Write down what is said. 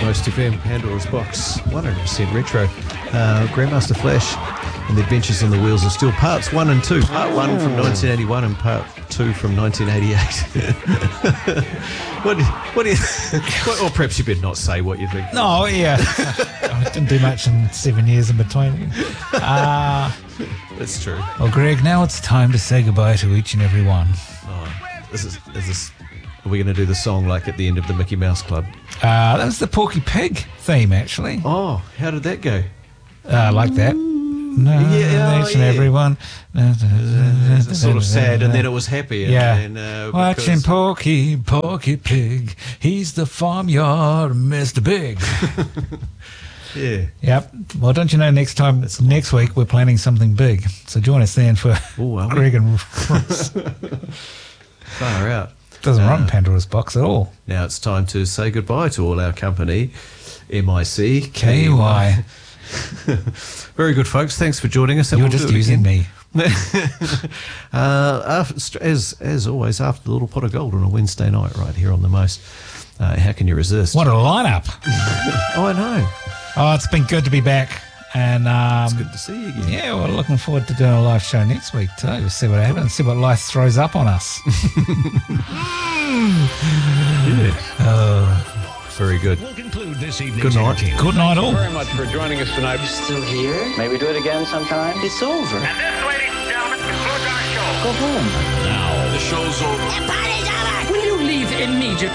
Most FM, Pandora's Box, 100% retro. Grandmaster Flash and the Adventures on the Wheels of Steel, parts 1 and 2. Part 1 from 1981 and part 2 from 1988. What do you or perhaps you better not say what you think. No, yeah. I didn't do much in 7 years in between. That's true. Well, Greg, now it's time to say goodbye to each and every one. Is this, are we going to do the song like at the end of the Mickey Mouse Club? That was the Porky Pig theme, actually. Oh, how did that go? Like that. No, each and every one. It's sort of sad, and then it was happy. And, Watching Porky Pig. He's the farmyard Mr. Big. Yeah. Yep. Well, don't you know, next week, we're planning something big. So join us then for Greg and Ross. Far out. Doesn't run Pandora's Box at all. Now it's time to say goodbye to all our company, MICKY. Very good, folks. Thanks for joining us. You're just using me. As always, after the Little Pot of Gold on a Wednesday night right here on The Most. How can you resist? What a lineup. Oh, I know. Oh, it's been good to be back. And it's good to see you again. Yeah, we're looking forward to doing a live show next week too. We'll see what happens, see what life throws up on us. Yeah. Very good. We'll conclude this evening's Good night. Good night, all. Very much for joining us tonight. You're still here? Maybe do it again sometime? It's over. And this, ladies and gentlemen, concludes our show. Go home. Now, the show's over. The party's over. Will you leave immediately?